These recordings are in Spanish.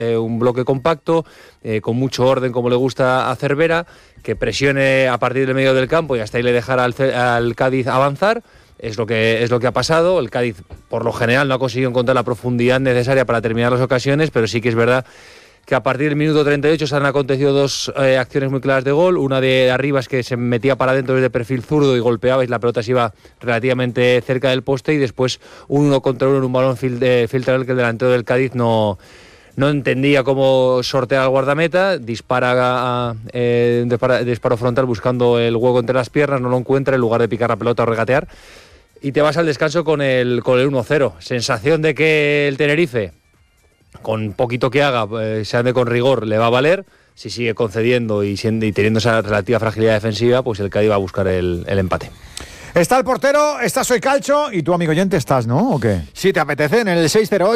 un bloque compacto, con mucho orden como le gusta a Cervera, que presione a partir del medio del campo y hasta ahí le dejará al Cádiz avanzar. Es lo que ha pasado. El Cádiz, por lo general, no ha conseguido encontrar la profundidad necesaria para terminar las ocasiones, pero sí que es verdad que a partir del minuto 38 se han acontecido dos acciones muy claras de gol. Una de Arribas, que se metía para adentro desde perfil zurdo y golpeaba y la pelota se iba relativamente cerca del poste, y después un 1 contra 1 en un balón filtrado que el delantero del Cádiz no entendía cómo sortear al guardameta, disparo frontal buscando el hueco entre las piernas, no lo encuentra, en lugar de picar la pelota o regatear, y te vas al descanso con el 1-0. Sensación de que el Tenerife, con poquito que haga, se ande con rigor, le va a valer. Si sigue concediendo y teniendo esa relativa fragilidad defensiva, pues el Cádiz va a buscar el empate. Está el portero, está Soy Calcho y tú, amigo oyente, estás, ¿no? ¿O qué? Si te apetece, en el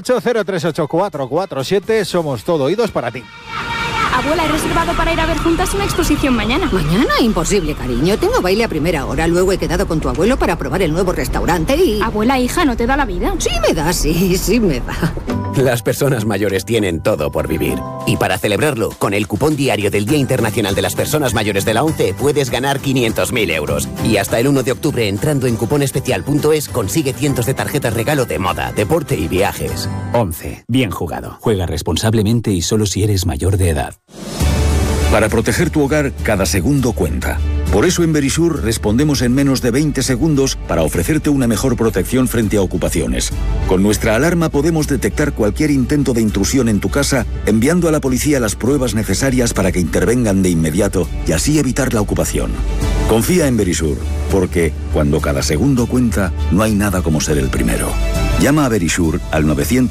608-038-447 somos todo oídos para ti. Abuela, he reservado para ir a ver juntas una exposición mañana. ¿Mañana? Imposible, cariño. Tengo baile a primera hora. Luego he quedado con tu abuelo para probar el nuevo restaurante y... Abuela, hija, ¿no te da la vida? Sí me da, sí me da. Las personas mayores tienen todo por vivir. Y para celebrarlo, con el cupón diario del Día Internacional de las Personas Mayores de la ONCE puedes ganar 500.000 euros. Y hasta el 1 de octubre, entrando en cuponespecial.es, consigue cientos de tarjetas regalo de moda, deporte y viajes. ONCE. Bien jugado. Juega responsablemente y solo si eres mayor de edad. Para proteger tu hogar, cada segundo cuenta. Por eso en Verisur respondemos en menos de 20 segundos para ofrecerte una mejor protección frente a ocupaciones. Con nuestra alarma podemos detectar cualquier intento de intrusión en tu casa, enviando a la policía las pruebas necesarias para que intervengan de inmediato y así evitar la ocupación. Confía en Verisur, porque cuando cada segundo cuenta, no hay nada como ser el primero. Llama a Verisur al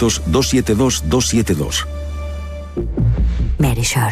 900-272-272. Verisur.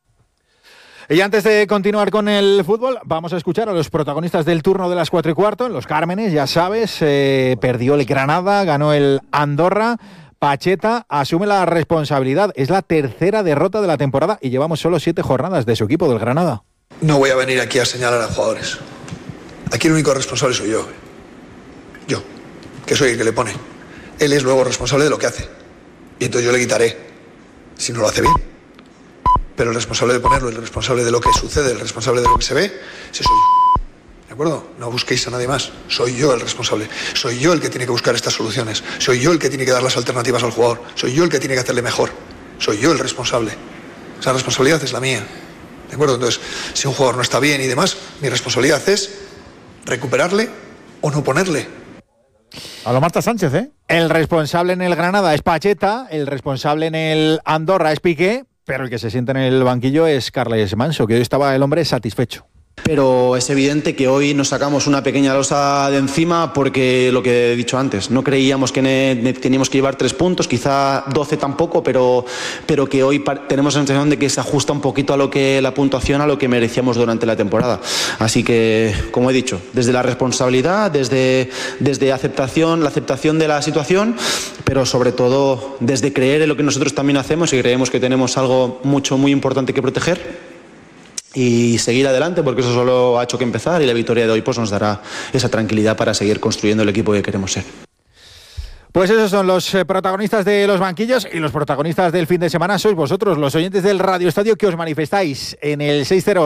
Y antes de continuar con el fútbol, vamos a escuchar a los protagonistas del turno de las 4:15, en los Cármenes, ya sabes, perdió el Granada, ganó el Andorra. Pacheta asume la responsabilidad, es la tercera derrota de la temporada y llevamos solo 7 jornadas de su equipo del Granada. No voy a venir aquí a señalar a jugadores. Aquí el único responsable soy yo. Yo, que soy el que le pone. Él es luego responsable de lo que hace. Y entonces yo le quitaré, si no lo hace bien. Pero el responsable de ponerlo, el responsable de lo que sucede, el responsable de lo que se ve, ese soy yo. ¿De acuerdo? No busquéis a nadie más. Soy yo el responsable. Soy yo el que tiene que buscar estas soluciones. Soy yo el que tiene que dar las alternativas al jugador. Soy yo el que tiene que hacerle mejor. Soy yo el responsable. Esa responsabilidad es la mía. ¿De acuerdo? Entonces, si un jugador no está bien y demás, mi responsabilidad es recuperarle o no ponerle. A lo Marta Sánchez, ¿eh? El responsable en el Granada es Pacheta, el responsable en el Andorra es Piqué, pero el que se sienta en el banquillo es Carles Manso, que hoy estaba el hombre satisfecho. Pero es evidente que hoy nos sacamos una pequeña losa de encima porque lo que he dicho antes, no creíamos que teníamos que llevar 3 puntos, quizá 12 tampoco, pero que hoy tenemos la sensación de que se ajusta un poquito a lo que la puntuación, a lo que merecíamos durante la temporada. Así que, como he dicho, desde la responsabilidad, desde la aceptación de la situación, pero sobre todo desde creer en lo que nosotros también hacemos y creemos que tenemos algo muy importante que proteger. Y seguir adelante, porque eso solo ha hecho que empezar y la victoria de hoy pues nos dará esa tranquilidad para seguir construyendo el equipo que queremos ser. Pues esos son los protagonistas de los banquillos y los protagonistas del fin de semana sois vosotros, los oyentes del Radio Estadio, que os manifestáis en el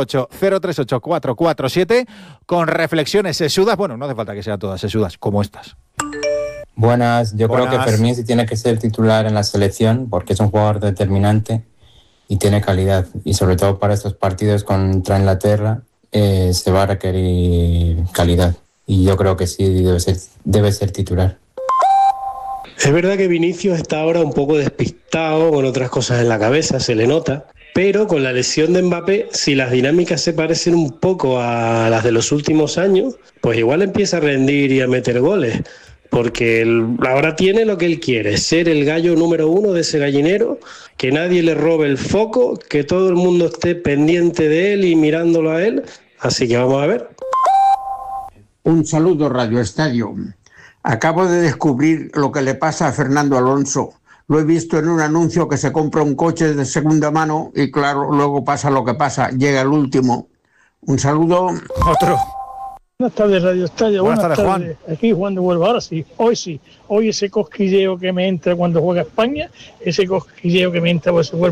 608-038-447 con reflexiones sesudas. Bueno, no hace falta que sean todas sesudas, como estas. Buenas, creo que Fermín sí tiene que ser titular en la selección porque es un jugador determinante y tiene calidad, y sobre todo para estos partidos contra Inglaterra se va a requerir calidad, y yo creo que sí debe ser titular. Es verdad que Vinicius está ahora un poco despistado, con otras cosas en la cabeza, se le nota, pero con la lesión de Mbappé, si las dinámicas se parecen un poco a las de los últimos años, pues igual empieza a rendir y a meter goles, porque él ahora tiene lo que él quiere, ser el gallo número 1 de ese gallinero, que nadie le robe el foco, que todo el mundo esté pendiente de él y mirándolo a él, así que vamos a ver. Un saludo, Radio Estadio. Acabo de descubrir lo que le pasa a Fernando Alonso. Lo he visto en un anuncio que se compra un coche de segunda mano y claro, luego pasa lo que pasa, llega el último. Un saludo. Otro. Buenas tardes, Radio Estadio. Buenas tardes, Juan. Aquí Juan de Huelva. Ahora sí. Hoy ese cosquilleo que me entra cuando juega España, ese cosquilleo que me entra por ese